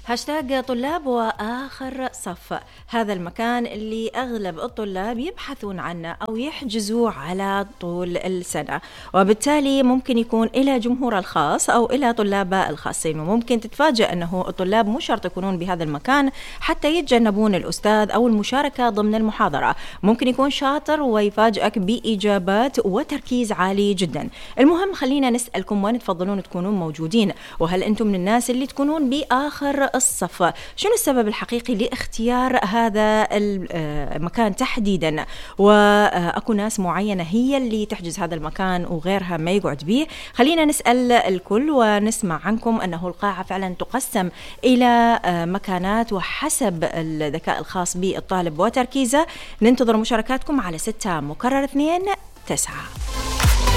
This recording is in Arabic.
هاشتاج طلاب وآخر صف، هذا المكان اللي أغلب الطلاب يبحثون عنه أو يحجزوه على طول السنة، وبالتالي ممكن يكون إلى جمهور الخاص أو إلى طلاب الخاصين. وممكن تتفاجأ أنه الطلاب مو شرط يكونون بهذا المكان حتى يتجنبون الأستاذ أو المشاركة ضمن المحاضرة، ممكن يكون شاطر ويفاجئك بإجابات وتركيز عالي جدا. المهم خلينا نسألكم وين تفضلون تكونون موجودين، وهل أنتم من الناس اللي تكونون بآخر الصف؟ شنو السبب الحقيقي لاختيار هذا المكان تحديدا؟ وأكو ناس معينة هي اللي تحجز هذا المكان وغيرها ما يقعد به. خلينا نسأل الكل ونسمع عنكم أنه القاعة فعلا تقسم إلى مكانات وحسب الذكاء الخاص بالطالب وتركيزه. ننتظر مشاركاتكم على 6 مكرر 2 9.